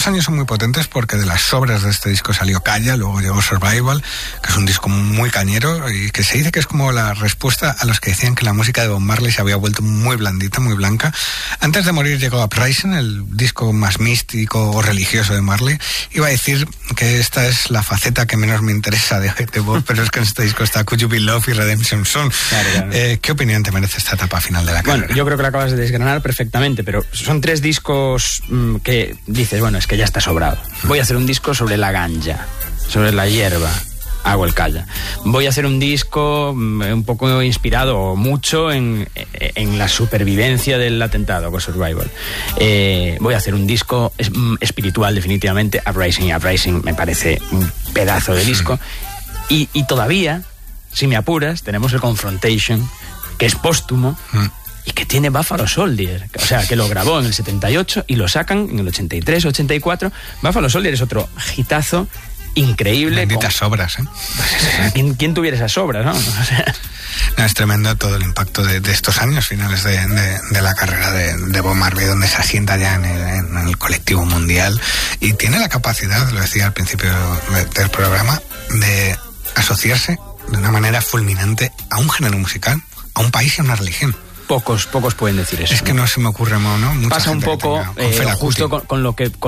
años son muy potentes porque de las sobras de este disco salió Calla, luego llegó Survival, que es un disco muy cañero y que se dice que es como la respuesta a los que decían que la música de Bob Marley se había vuelto muy blandita, muy blanca. Antes de morir llegó Uprising, el disco más místico o religioso de Marley. Iba a decir que esta es la faceta que menos me interesa de Bob, pero es que en este disco está Could You Be Love y Redemption Song. Claro. ¿Qué opinión te merece esta etapa final de la carrera? Bueno, yo creo que lo acabas de desgranar perfectamente, pero son 3 discos que dices, bueno, es que ya está sobrado. Voy a hacer un disco sobre la ganja, sobre la hierba, hago el Calla. Voy a hacer un disco un poco inspirado o mucho en la supervivencia del atentado con Survival. Voy a hacer un disco espiritual, definitivamente. Uprising me parece un pedazo de disco. Y todavía, si me apuras, tenemos el Confrontation, que es póstumo, y que tiene Buffalo Soldier, o sea, que lo grabó en el 78 y lo sacan en el 83, 84. Buffalo Soldier es otro hitazo increíble. Benditas sobras, ¿eh? ¿Quién tuviera esas sobras, no? O sea... No, es tremendo todo el impacto de estos años finales de la carrera de Bob Marley, donde se asienta ya en el colectivo mundial y tiene la capacidad, lo decía al principio del programa, de asociarse de una manera fulminante a un género musical, a un país y a una religión. Pocos pueden decir eso. Es que no se me ocurre, ¿no? Mucha pasa un poco justo con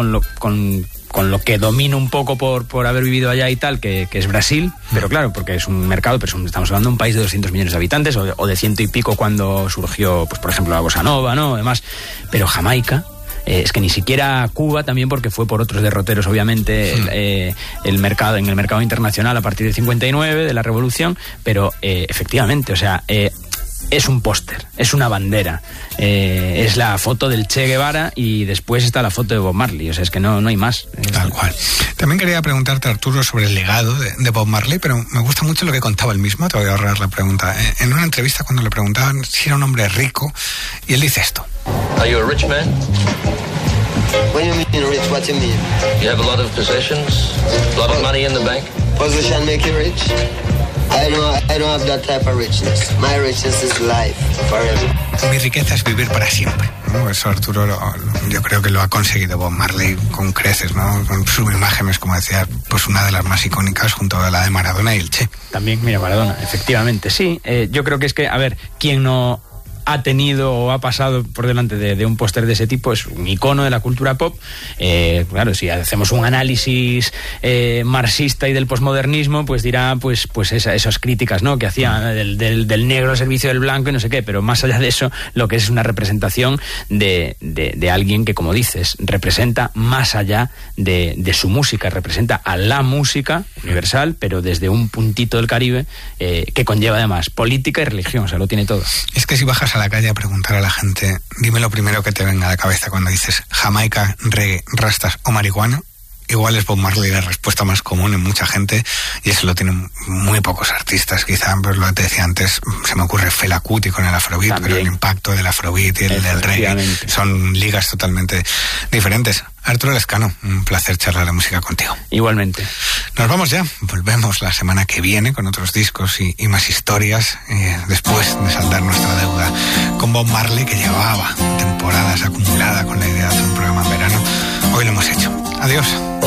lo que domino un poco por haber vivido allá y tal, que es Brasil, pero claro, porque es un mercado, pero estamos hablando de un país de 200 millones de habitantes, o de 100 y pico cuando surgió, pues por ejemplo, la bossa nova, ¿no? Además, pero Jamaica... es que ni siquiera Cuba, también porque fue por otros derroteros, obviamente, en el mercado internacional a partir del 59, de la revolución, pero efectivamente, o sea... es un póster, es una bandera, es la foto del Che Guevara y después está la foto de Bob Marley, o sea, es que no hay más. Tal cual. También quería preguntarte, Arturo, sobre el legado de Bob Marley, pero me gusta mucho lo que contaba él mismo, te voy a ahorrar la pregunta. En una entrevista cuando le preguntaban si era un hombre rico, y él dice esto. Are you a rich man? When you mean rich, what you mean? You have a lot of possessions, a lot of money in the bank? Position make you rich? I don't have that type of richness. My richness is life, forever. Mi riqueza es vivir para siempre, ¿no? Eso Arturo yo creo que lo ha conseguido Bob Marley con creces, ¿no? Con su imagen es, como decía, pues una de las más icónicas junto a la de Maradona y el Che. También, mira, Maradona, efectivamente, sí. Yo creo que es que, a ver, ¿quién no ha tenido o ha pasado por delante de un póster de ese tipo? Es un icono de la cultura pop. Claro, si hacemos un análisis marxista y del posmodernismo, pues dirá pues esas críticas, ¿no?, que hacía del negro al servicio del blanco y no sé qué, pero más allá de eso, lo que es una representación de alguien que, como dices, representa más allá de su música, representa a la música universal, pero desde un puntito del Caribe, que conlleva además política y religión, o sea, lo tiene todo. Es que si bajas a la calle a preguntar a la gente, dime lo primero que te venga a la cabeza cuando dices Jamaica, reggae, rastas o marihuana, igual es Bob Marley la respuesta más común en mucha gente, y eso lo tienen muy pocos artistas. Quizá, pues lo que te decía antes, se me ocurre Fela Kuti con el Afrobeat, también. Pero el impacto del Afrobeat y el del reggae son ligas totalmente diferentes. Arturo Lescano, un placer charlar de música contigo. Igualmente. Nos vamos ya, volvemos la semana que viene con otros discos y más historias, después de saldar nuestra deuda con Bob Marley, que llevaba temporadas acumulada con la idea de hacer un programa en verano. Hoy lo hemos hecho. Adiós.